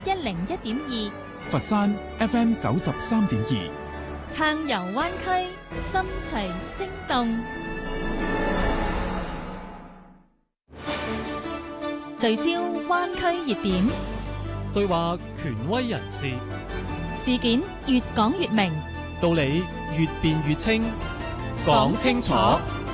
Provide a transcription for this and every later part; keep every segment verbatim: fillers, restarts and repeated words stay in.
一零一點二， 佛山 F M 九十三點二， 撐遊灣區，心隨聲動。聚焦灣區熱點， 對話權威人士， 事件越講越明， 道理越辯越清，講清楚，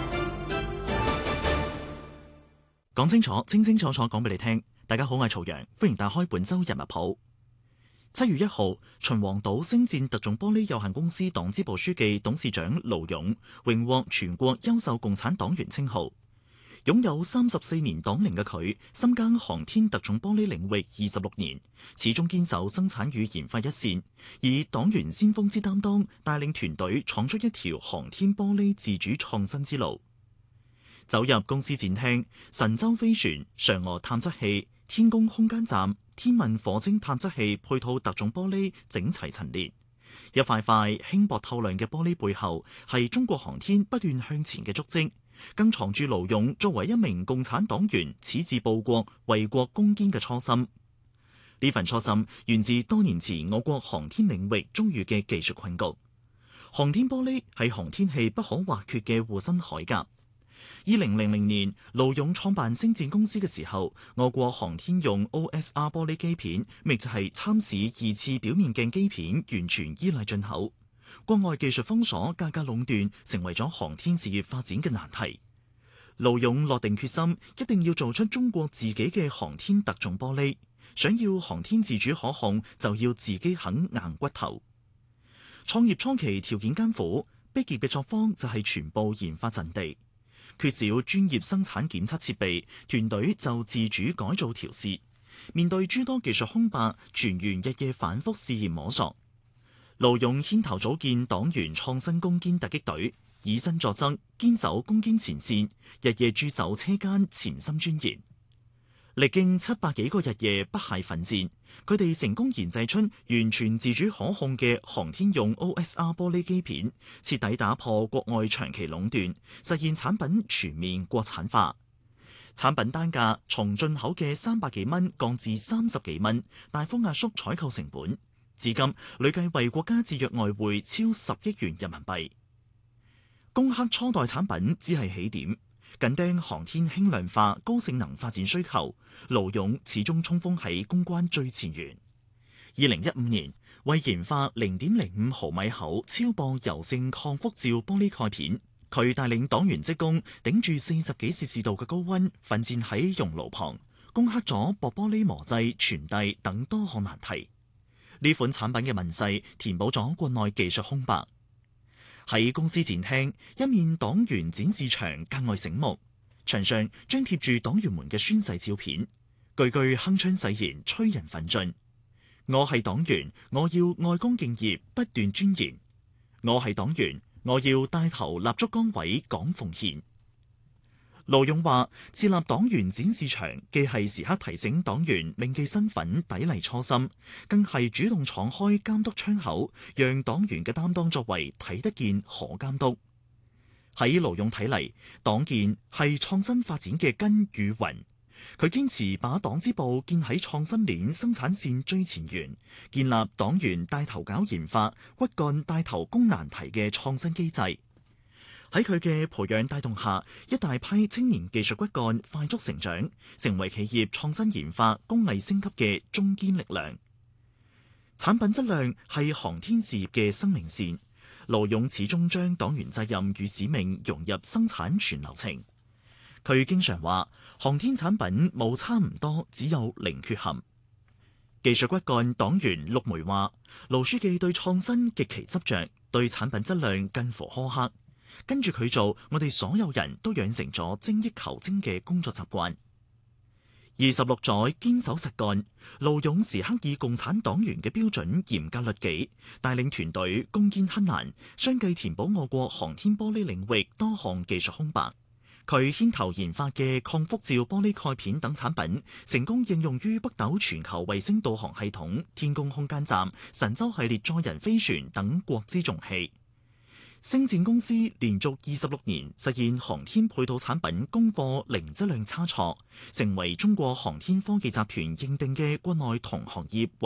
講清楚，清清楚楚講俾你聽。大家好，我係曹陽，歡迎打開本周人物譜。七月一號，秦皇島星戰特種玻璃有限公司黨支部書記、董事長盧勇榮獲全國優秀共產黨員稱號。擁有三十四年黨齡嘅佢，深耕航天特種玻璃領域二十六年，始終堅守生產與研發一線，以黨員先鋒之擔當，帶領團隊闖出一條航天玻璃自主創新之路。走入公司展廳，神舟飛船、嫦娥探測器、天宮空間站、天問火星探測器配套特種玻璃整齊陳列，一塊塊輕薄透亮嘅玻璃背後，係中國航天不斷向前嘅足跡，更藏住盧勇作為一名共產黨員矢志報國、為國攻堅嘅初心。呢份初心源自多年前我國航天領域遭遇嘅技術困局。航天玻璃係航天器不可或缺嘅護身鎧甲。二零零零年，盧勇創辦星戰公司嘅時候，我國航天用 O S R 玻璃機片，亦就係參試二次表面鏡機片，完全依賴進口。國外技術封鎖、價格壟斷，成為咗航天事業發展嘅難題。盧勇落定決心，一定要做出中國自己嘅航天特種玻璃。想要航天自主可控，就要自己肯硬骨頭。創業初期條件艱苦，逼傑嘅作坊就係全部研發陣地。缺少專業生產檢測設備，團隊就自主改造調試。面對諸多技術空白，全員日夜反覆試驗摸索。盧勇牽頭組建黨員創新攻堅突擊隊，以身作則，堅守攻堅前線，日夜駐守車間，潛心鑽研。歷經七百幾個日夜不懈奮戰，佢哋成功研製出完全自主可控嘅航天用 O S R 玻璃機片，徹底打破國外長期壟斷，實現產品全面國產化。產品單價從進口嘅三百幾蚊降至三十幾蚊，大幅壓縮採購成本。至今累計為國家節約外匯超十億元人民幣。攻克初代產品只係起點。緊盯航天輕量化、高性能發展需求，盧勇始終衝鋒喺攻關最前沿。二零一五年，為研發零點零五毫米厚超薄柔性抗輻照玻璃蓋片，佢帶領黨員職工頂住四十幾攝氏度嘅高溫，奮戰喺熔爐旁，攻克咗薄玻璃磨製、傳遞等多項難題。呢款產品嘅問世，填補咗國內技術空白。喺公司展廳，一面黨員展示牆格外醒目，牆上張貼住黨員們嘅宣誓照片，句句鏗鏘誓言催人奮進。我係黨員，我要愛恭敬業，不斷鑽研。我係黨員，我要帶頭立足崗位，講奉獻。盧勇話：設立黨員展示牆，既係時刻提醒黨員銘記身份、砥礪初心，更係主動敞開監督窗口，讓黨員嘅擔當作為睇得見、可監督。喺盧勇睇嚟，黨建係創新發展嘅根與魂。佢堅持把黨支部建喺創新鏈生產線最前沿，建立黨員帶頭搞研發、骨幹帶頭攻難題嘅創新機制。喺佢嘅培養帶動下，一大批青年技術骨幹快速成長，成為企業創新研發、工藝升級嘅中堅力量。產品質量係航天事業嘅生命線，盧勇始終將黨員責任與使命融入生產全流程。佢經常話：航天產品冇差唔多，只有零缺陷。技術骨幹黨員陸梅話：盧書記對創新極其執着，對產品質量近乎苛刻。跟住佢做，我哋所有人都養成咗精益求精嘅工作習慣。二十六載堅守實幹，盧勇時刻以共產黨員嘅標準嚴格律己，帶領團隊攻堅克難，相繼填補我國航天玻璃領域多項技術空白。佢牽頭研發嘅抗輻照玻璃蓋片等產品，成功應用於北斗全球衛星導航系統、天宮空間站、神舟系列載人飛船等國之重器。 星展公司連續二十六年實現航天配套產品供貨零質量差錯，成為中國航天科技集團認定嘅國內同行業